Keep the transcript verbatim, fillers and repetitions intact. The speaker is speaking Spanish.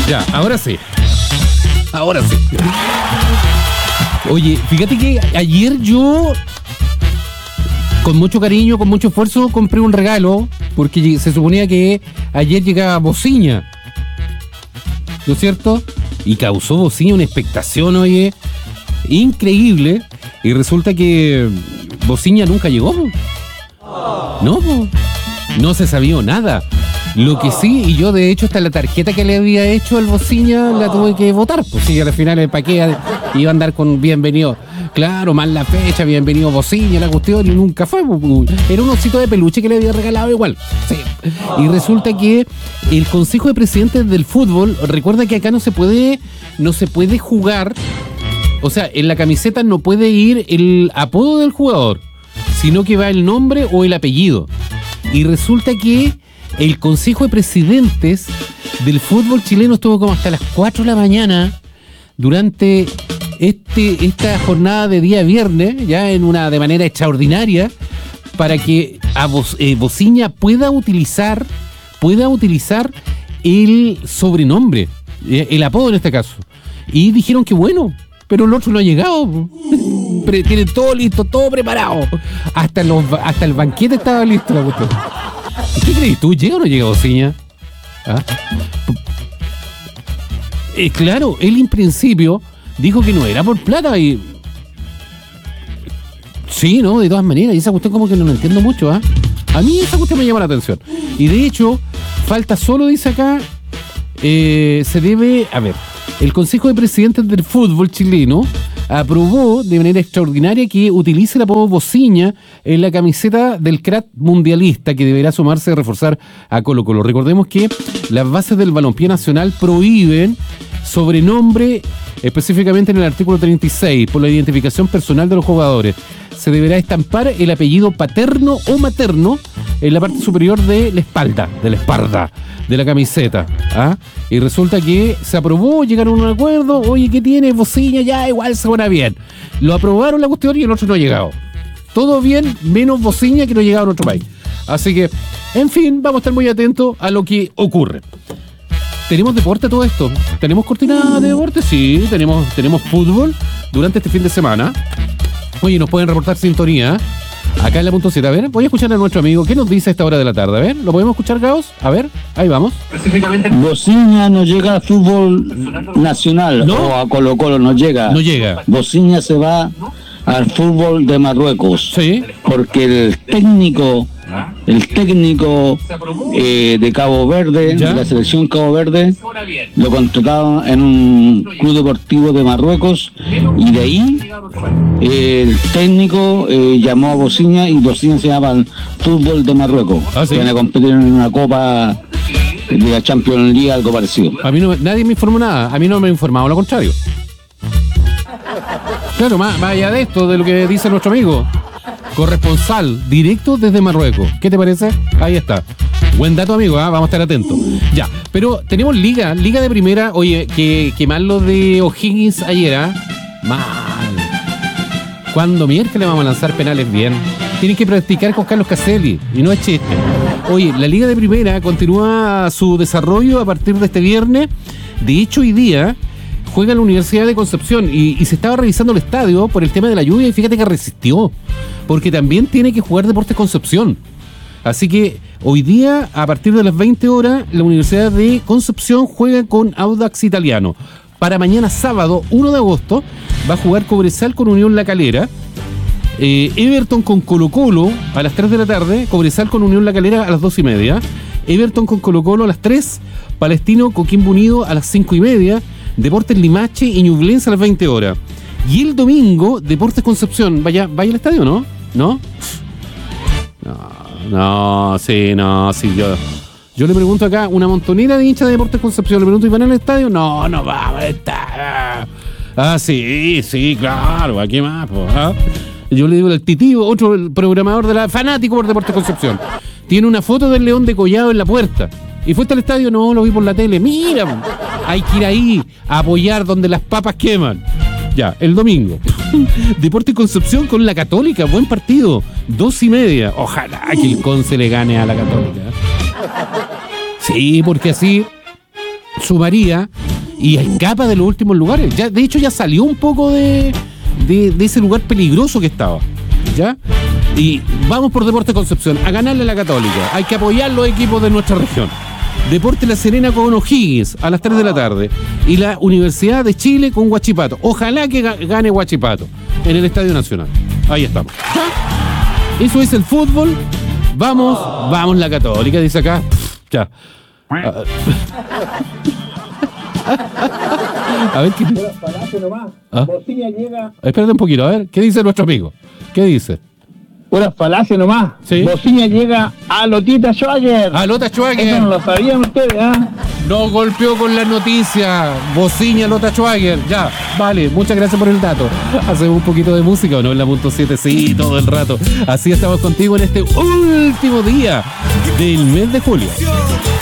Ya, ahora sí. Ahora sí. Oye, fíjate que ayer yo, con mucho cariño, con mucho esfuerzo, compré un regalo, porque se suponía que ayer llegaba Bociña, ¿no es cierto? Y causó Bociña una expectación, oye, increíble. Y resulta que Bociña nunca llegó. No, no se sabía nada. Lo que sí, y yo de hecho hasta la tarjeta que le había hecho al Bociña la tuve que votar, pues sí, al final el paquete iba a andar con bienvenido, claro, más la fecha, bienvenido Bociña, la cuestión, y nunca fue. Era un osito de peluche que le había regalado igual. Sí. Y resulta que el Consejo de Presidentes del Fútbol, recuerda que acá no se puede, no se puede jugar, o sea, en la camiseta no puede ir el apodo del jugador, sino que va el nombre o el apellido. Y resulta que el Consejo de Presidentes del fútbol chileno estuvo como hasta las cuatro de la mañana durante este, esta jornada de día viernes, ya en una de manera extraordinaria, para que a Bo, eh, Bociña pueda utilizar, pueda utilizar el sobrenombre, eh, el apodo en este caso. Y dijeron que bueno, pero el otro no ha llegado. Tienen todo listo, todo preparado. Hasta, los, hasta el banquete estaba listo la cuestión. ¿Qué crees tú? ¿Llega o no llega Bociña? ¿Ah? Eh, claro, él en principio dijo que no era por plata y... Sí, ¿no? De todas maneras, y esa cuestión como que no lo entiendo mucho, ¿ah? ¿eh? A mí esa cuestión me llama la atención. Y de hecho, falta solo, dice acá, eh, se debe... A ver, el Consejo de Presidentes del Fútbol chileno aprobó de manera extraordinaria que utilice el apodo Bociña en la camiseta del crack mundialista, que deberá sumarse a reforzar a Colo Colo. Recordemos que las bases del balompié nacional prohíben sobrenombre, específicamente en el artículo treinta y seis, por la identificación personal de los jugadores. Se deberá estampar el apellido paterno o materno en la parte superior de la espalda, de la espalda, de la camiseta. ¿Ah? Y resulta que se aprobó, llegaron a un acuerdo, oye, ¿qué tiene Bociña? Ya, igual se suena bien. Lo aprobaron la cuestión y el otro no ha llegado. Todo bien, menos Bociña que no ha llegado a otro país. Así que, en fin, vamos a estar muy atentos a lo que ocurre. ¿Tenemos deporte todo esto? ¿Tenemos cortina de deporte? Sí, tenemos, tenemos fútbol durante este fin de semana. Oye, nos pueden reportar sintonía acá en la punto siete. A ver, voy a escuchar a nuestro amigo. ¿Qué nos dice a esta hora de la tarde? A ver, ¿lo podemos escuchar, Gaos? A ver, ahí vamos. Bociña no llega al fútbol nacional, ¿no? O a Colo Colo no llega. No llega. Bociña se va al fútbol de Marruecos. Sí. Porque el técnico, el técnico eh, de Cabo Verde, ¿ya? De la selección Cabo Verde, lo contrataron en un club deportivo de Marruecos y de ahí eh, el técnico eh, llamó a Bociña y Bociña se llama el fútbol de Marruecos. Ah, ¿sí? Viene a competir en una copa de la Champions League, algo parecido. A mí no, nadie me informó nada, a mí no me ha informado, lo contrario. Claro, más, más allá de esto, de lo que dice nuestro amigo. Corresponsal directo desde Marruecos. ¿Qué te parece? Ahí está. Buen dato, amigo, ¿eh? Vamos a estar atentos. Ya, pero tenemos liga, liga de primera. Oye, que, que mal lo de O'Higgins ayer, ¿eh? Mal. Cuando miércoles vamos a lanzar penales bien. Tienen que practicar con Carlos Caselli, y no es chiste. Oye, la liga de primera continúa su desarrollo a partir de este viernes. De hecho, hoy día juega la Universidad de Concepción y, y se estaba revisando el estadio por el tema de la lluvia y fíjate que resistió, porque también tiene que jugar Deportes Concepción. Así que hoy día, a partir de las veinte horas, la Universidad de Concepción juega con Audax Italiano. Para mañana sábado, uno de agosto, va a jugar Cobresal con Unión La Calera, eh, Everton con Colo Colo a las tres de la tarde, Cobresal con Unión La Calera a las dos y media, Everton con Colo Colo a las tres, Palestino Coquimbo Unido a las cinco y media, Deportes Limache y Ñublense a las veinte horas. Y el domingo, Deportes Concepción. Vaya, vaya al estadio, ¿no? ¿No? No, no, sí, no, sí, yo. Yo le pregunto acá, una montonera de hinchas de Deportes Concepción, le pregunto, ¿y van al estadio? No, no vamos al estadio. Ah, sí, sí, claro, aquí más, pues. ¿Ah? Yo le digo al Titío, otro programador de la fanático por Deportes Concepción. Tiene una foto del león decollado en la puerta. ¿Y fuiste al estadio? No, lo vi por la tele. Mira, hay que ir ahí a apoyar donde las papas queman. Ya, el domingo. Deportes Concepción con la Católica. Buen partido. Dos y media. Ojalá que el Conce le gane a la Católica. Sí, porque así sumaría y escapa de los últimos lugares. Ya, de hecho, ya salió un poco de, de, de ese lugar peligroso que estaba. ¿Ya? Y vamos por Deportes Concepción a ganarle a la Católica. Hay que apoyar los equipos de nuestra región. Deportes La Serena con O'Higgins a las tres de la tarde. Y la Universidad de Chile con Huachipato. Ojalá que gane Huachipato en el Estadio Nacional. Ahí estamos. ¿Ya? Eso es el fútbol. Vamos, vamos la Católica, dice acá. Ya. A ver qué dice. ¿Ah? Espérate un poquito, a ver, ¿qué dice nuestro amigo? ¿Qué dice? Puras falacias nomás. ¿Sí? Bociña llega a Lotita Schwager. A Lota Schwager. Eso no lo sabían ustedes, ¿ah? ¿eh? No golpeó con la noticia. Bociña, Lota Schwager. Ya, vale, muchas gracias por el dato. Hacemos un poquito de música, ¿o no? En la punto siete, sí, todo el rato. Así estamos contigo en este último día del mes de julio.